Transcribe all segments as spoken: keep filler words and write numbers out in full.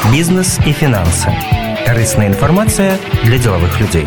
Бізнес і фінанси. Карысная інфармацыя для дзелавых людзей.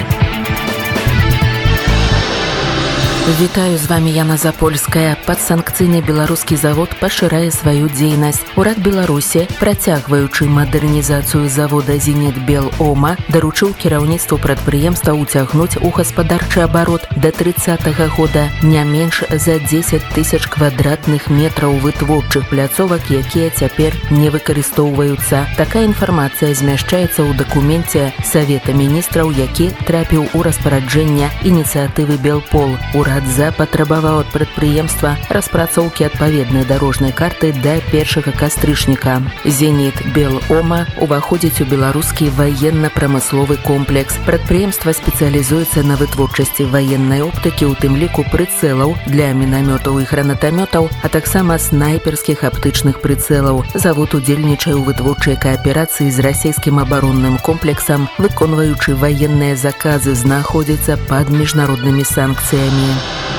Вітаю, з вами Яна Запольская. Падсанкцыйны беларускі завод пашырае сваю дзейнасць. Урад Беларусі, працягваючы мадэрнізацыю завода «Зенит-Белома», даручыў кіраўніцтву прадпрыемства ўцягнуць у гаспадарчы абарот да трыццатага года не менш за дзесяць тысяч квадратных метраў вытворчых пляцовак, якія цяпер не выкарыстоўваюцца. Такая інфармацыя змяшчаецца ў дакуменце Савета міністраў, які трапіў у распараджэнне ініцыятывы «Белпол». Урад запатрабаваў ад прадпрыемства распрацоўкі адпаведнай дарожнай карты да першага кастрычніка. «Зенит-Белома» уваходзіць у беларускі ваенна-прамысловы комплекс. Прадпрыемства спецыялізуецца на вытворчасці ваеннай оптыкі, у тым ліку прыцэлаў для мінамётаў і гранатамётаў, а таксама снайперскіх аптычных прыцэлаў. Завод удзельнічае ў вытворчай кааперацыі з расійскім абаронным комплексам, выконваючы ваенныя заказы, знаходзіцца пад міжнароднымі санкцыямі.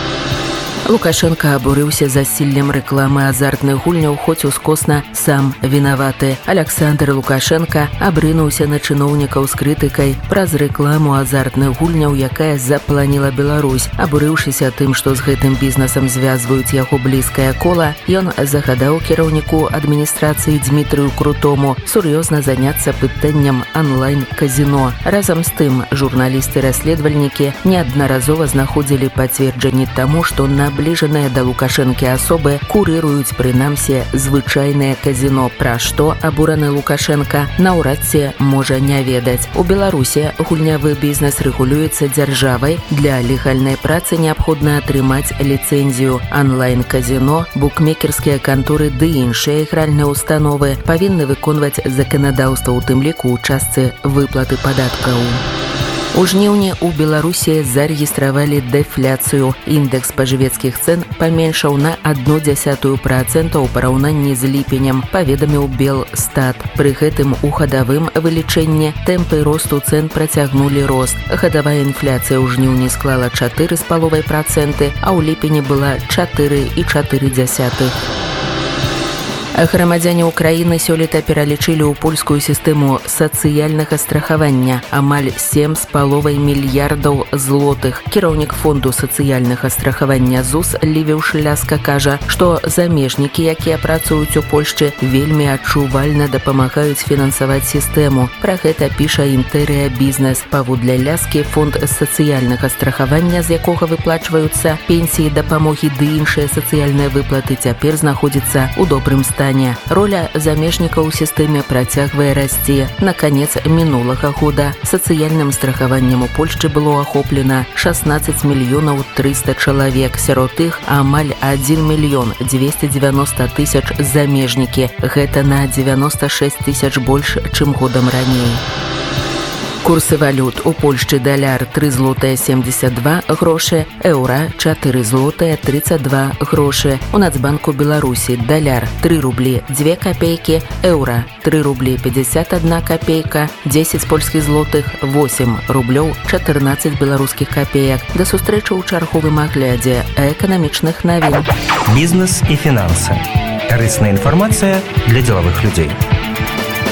Лукашенко абурыўся засіллем рэкламы азартных гульняў, хоць ускосна сам вінаваты. Александр Лукашенко абрынуўся на чыноўнікаў з крытыкай праз рэкламу азартных гульняў, якая запланіла Беларусь. Абурыўшыся тым, што з гэтым бізнесам звязваюць яго блізкае кола, ён загадаў кіраўніку адміністрацыі Дмітрыю Крутому сур'ёзна заняцца пытаннем онлайн-казіно. Разам з тым, журналісты-расследавальнікі неаднаразова знаходзілі пацверджанні таму, што на набліжаныя да Лукашэнкі асобы курыруюць прынамсі звычайнае казіно, пра што абураны Лукашенко наўрад ці можа не ведаць. У Беларусі гульнявы бізнес рэгулюецца дзяржавай. Для легальнай працы неабходна атрымаць ліцэнзію. Онлайн-казіно, букмекерскія канторы ды іншыя ігральныя установы павінны выконваць заканадаўства, у тым ліку ў частцы выплаты падаткаў. У жніўні ў Беларусі зарэгістравалі дэфляцыю. Індэкс спажывецкіх цэн паменшаў на адну дзясятую працэнта ў параўнанні з ліпенем, паведаміў Белстат. Пры гэтым у гадавым вылічэнні тэмпы росту цэн працягнулі рост. Гадавая інфляцыя ў жніўні склала чатыры з паловай працэнты, а ў ліпені была чатыры і чатыры дзясятых. Грамадзяне ўкраіны сёлета пералічылі ў польскую сістэму сацыяльнага страхавання амаль сем з паловай мільярдаў злотых. Кіраўнік фонду сацыяльнага страхавання ЗУС Лівіў Шляска кажа, што замежнікі, якія працуюць у Польшчы, вельмі адчувальна дапамагаюць фінансаваць сістэму. Пра гэта піша Інтэрыя Бізнес. Паводле Ляскі, фонд сацыяльнага страхавання, з якога выплачваюцца пенсіі, дапамогі ды іншыя сацыяльныя выплаты, цяпер знаходзіцца ў добрым стане. Роля замежнікаў у сістэме працягвае расці. На канец мінулага года сацыяльным страхаваннем у Польшчы было ахоплена шаснаццаць мільёнаў трыста чалавек. Сярод іх амаль адзін мільён дзвесце дзевяноста тысяч замежнікі. Гэта на дзевяноста шэсць тысяч больш, чым годам раней. Курсы валют. У Польшчы даляр тры злотыя семдзесят два грошы, еўра чатыры злотыя трыццаць два грошы. У Нацбанку Беларусі даляр тры рублі дзве капейкі, еўра тры рублі пятьдесят одна копейка, дзесяць польскіх злотых восемь рублёў чатырнаццаць беларускіх капеек. Да сустрэчы ў чарговым аглядзе эканамічных навін. Бізнес і фінансы. Карысная інфармацыя для дзелавых людзей.